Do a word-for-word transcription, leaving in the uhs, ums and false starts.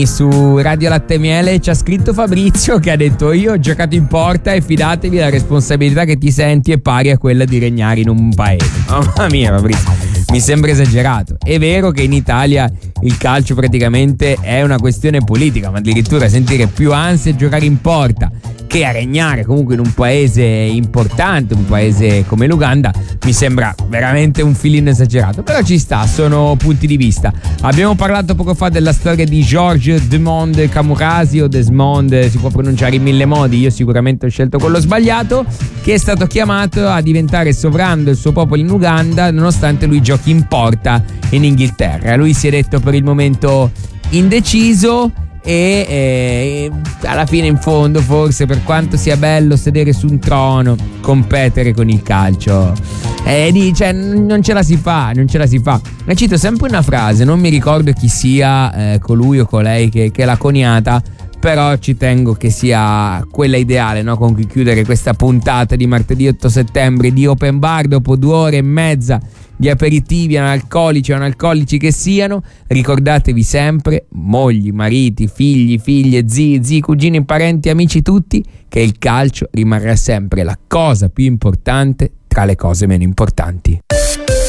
Su Radio Latte e Miele ci ha scritto Fabrizio che ha detto: io ho giocato in porta e fidatevi, la responsabilità che ti senti è pari a quella di regnare in un paese. Mamma mia Fabrizio, mi sembra esagerato. È vero che in Italia il calcio praticamente è una questione politica, ma addirittura sentire più ansia giocare in porta che a regnare comunque in un paese importante, un paese come l'Uganda, mi sembra veramente un filino esagerato. Però ci sta, sono punti di vista. Abbiamo parlato poco fa della storia di Georges Desmond Camurasi, o Desmond, si può pronunciare in mille modi, io sicuramente ho scelto quello sbagliato, che è stato chiamato a diventare sovrano del suo popolo in Uganda nonostante lui giochi in porta in Inghilterra. Lui si è detto per il momento indeciso e eh, alla fine, in fondo, forse, per quanto sia bello sedere su un trono, competere con il calcio eh, cioè, non ce la si fa, non ce la si fa. Ne cito sempre una frase, non mi ricordo chi sia eh, colui o colei che, che l'ha coniata, però ci tengo che sia quella ideale, no? Con cui chiudere questa puntata di martedì otto settembre di Open Bar, dopo due ore e mezza di aperitivi analcolici o analcolici che siano. Ricordatevi sempre, mogli, mariti, figli, figlie, zii, zii, cugini, parenti, amici tutti, che il calcio rimarrà sempre la cosa più importante tra le cose meno importanti.